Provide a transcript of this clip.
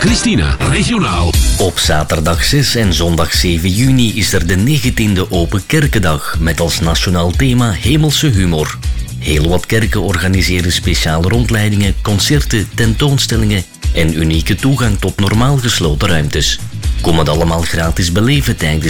Christina, regionaal. Op zaterdag 6 en zondag 7 juni is er de 19e Open Kerkendag met als nationaal thema Hemelse humor. Heel wat kerken organiseren speciale rondleidingen, concerten, tentoonstellingen en unieke toegang tot normaal gesloten ruimtes. Kom het allemaal gratis beleven tijdens